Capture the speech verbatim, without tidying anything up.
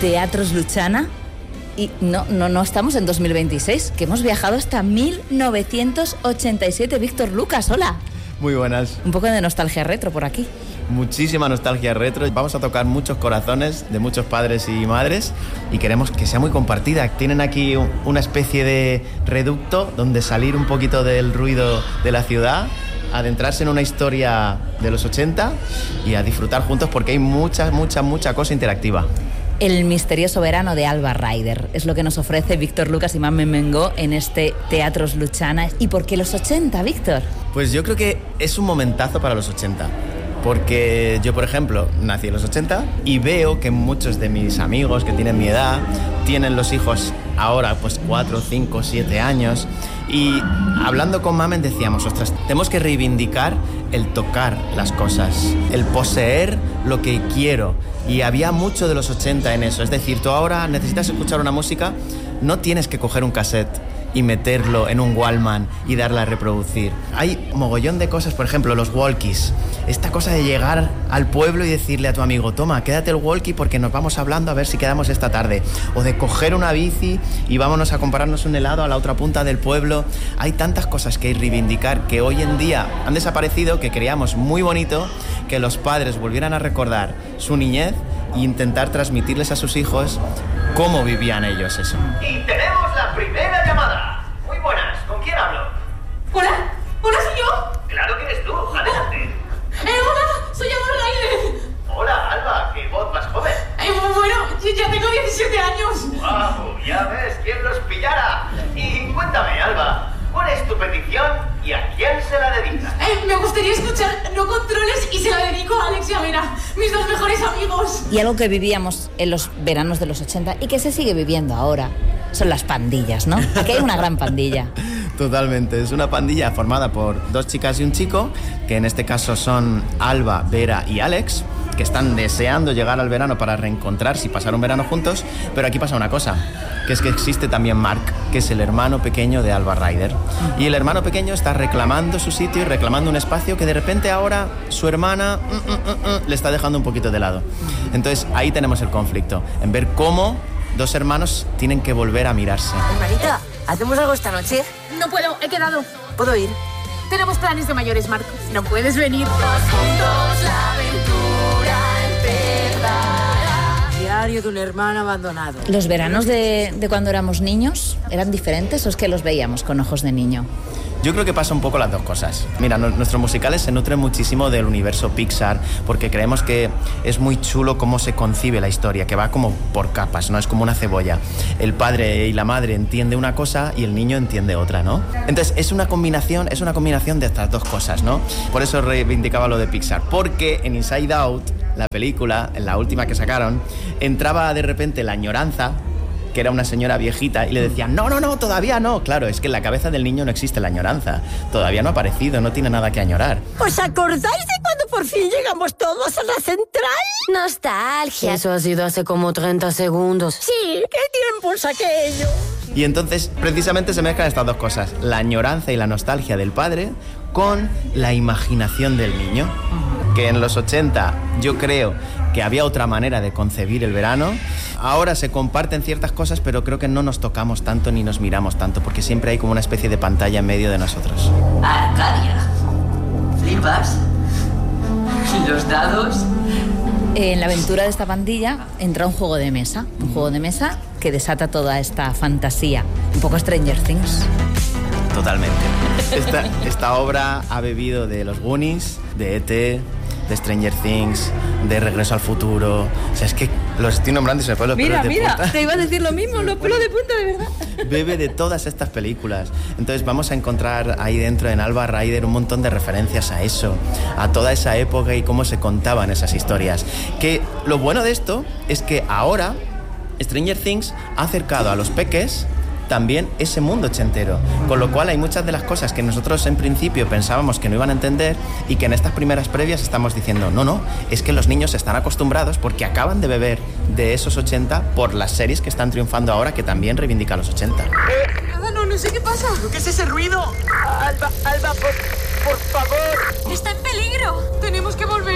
Teatros Luchana. Y no, no, no estamos en dos mil veintiséis, que hemos viajado hasta mil novecientos ochenta y siete. Víctor Lucas, hola. Muy buenas. Un poco de nostalgia retro por aquí. Muchísima nostalgia retro. Vamos a tocar muchos corazones de muchos padres y madres y queremos que sea muy compartida. Tienen aquí una especie de reducto donde salir un poquito del ruido de la ciudad, adentrarse en una historia de los ochenta y a disfrutar juntos porque hay mucha, mucha, mucha cosa interactiva. El misterioso verano de Alba Ryder es lo que nos ofrece Víctor Lucas y Mame Mengó en este Teatros Luchana. ¿Y por qué los ochenta, Víctor? Pues yo creo que es un momentazo para los ochenta. Porque yo, por ejemplo, nací en los ochenta y veo que muchos de mis amigos que tienen mi edad tienen los hijos ahora pues cuatro, cinco, siete años y hablando con Mamen decíamos, ostras, tenemos que reivindicar el tocar las cosas, el poseer lo que quiero y había mucho de los ochenta en eso, es decir, tú ahora necesitas escuchar una música, no tienes que coger un cassette y meterlo en un Walkman y darle a reproducir. Hay mogollón de cosas, por ejemplo, los walkies. Esta cosa de llegar al pueblo y decirle a tu amigo, toma, quédate el walkie porque nos vamos hablando a ver si quedamos esta tarde. O de coger una bici y vámonos a comprarnos un helado a la otra punta del pueblo. Hay tantas cosas que reivindicar que hoy en día han desaparecido, que creíamos muy bonito que los padres volvieran a recordar su niñez e intentar transmitirles a sus hijos cómo vivían ellos eso. Y tenemos la primera llamada. Muy buenas, ¿con quién hablo? ¿Hola? ¿Hola, soy yo? Claro que eres tú, adelante. Eh, hola, soy Alba Ryder. Hola, Alba, qué voz más joven. Eh, bueno, yo ya tengo diecisiete años. Wow, ya ves, ¿quién los pillara? Y cuéntame, Alba, ¿cuál es tu petición y a quién se la dedicas? Eh, me gustaría escuchar No Controles y se la dedico a Alex y a Vera, mis dos mejores amigos. Y algo que vivíamos en los veranos de los ochenta y que se sigue viviendo ahora son las pandillas, ¿no? Aquí hay una gran pandilla. Totalmente, es una pandilla formada por dos chicas y un chico, que en este caso son Alba, Vera y Alex, que están deseando llegar al verano para reencontrarse y pasar un verano juntos, pero aquí pasa una cosa, que es que existe también Mark, que es el hermano pequeño de Alba Ryder. Y el hermano pequeño está reclamando su sitio y reclamando un espacio que de repente ahora su hermana mm, mm, mm, mm, le está dejando un poquito de lado. Entonces ahí tenemos el conflicto, en ver cómo dos hermanos tienen que volver a mirarse. Marita, ¿hacemos algo esta noche? No puedo, he quedado. ¿Puedo ir? Tenemos planes de mayores, Marco. No puedes venir. Juntos la aventura empezará. Diario de un hermano abandonado. ¿Los veranos de, de cuando éramos niños eran diferentes o es que los veíamos con ojos de niño? Yo creo que pasa un poco las dos cosas. Mira, no, nuestros musicales se nutren muchísimo del universo Pixar porque creemos que es muy chulo cómo se concibe la historia, que va como por capas, ¿no? Es como una cebolla. El padre y la madre entienden una cosa y el niño entiende otra, ¿no? Entonces, es una combinación, es una combinación de estas dos cosas, ¿no? Por eso reivindicaba lo de Pixar, porque en Inside Out, la película, en la última que sacaron, entraba de repente la añoranza, que era una señora viejita, y le decían, no, no, no, todavía no. Claro, es que en la cabeza del niño no existe la añoranza. Todavía no ha aparecido, no tiene nada que añorar. ¿Os acordáis de cuando por fin llegamos todos a la central? Nostalgia. Eso ha sido hace como treinta segundos. Sí, qué tiempos aquello. Y entonces, precisamente se mezclan estas dos cosas, la añoranza y la nostalgia del padre con la imaginación del niño. Que en los ochenta yo creo que había otra manera de concebir el verano. Ahora se comparten ciertas cosas, pero creo que no nos tocamos tanto ni nos miramos tanto, porque siempre hay como una especie de pantalla en medio de nosotros. Arcadia. ¿Flipas? ¿Y los dados? En la aventura de esta pandilla entra un juego de mesa, un juego de mesa que desata toda esta fantasía, un poco Stranger Things. Totalmente. Esta, esta obra ha bebido de los Goonies, de E T, de Stranger Things, de Regreso al Futuro. O sea, es que los estoy nombrando y se me ponen los Mira, pelos de mira, punta. te iba a decir lo mismo, los pelos de punta, de verdad. Bebe de todas estas películas. Entonces vamos a encontrar ahí dentro en Alba Ryder un montón de referencias a eso, a toda esa época y cómo se contaban esas historias. Que lo bueno de esto es que ahora Stranger Things ha acercado a los peques también ese mundo ochentero, con lo cual hay muchas de las cosas que nosotros en principio pensábamos que no iban a entender y que en estas primeras previas estamos diciendo no, no, es que los niños están acostumbrados porque acaban de beber de esos ochenta por las series que están triunfando ahora que también reivindican los ochenta. Nada, no, no sé qué pasa. ¿Qué es ese ruido? Alba, Alba, por, por favor. Está en peligro. Tenemos que volver.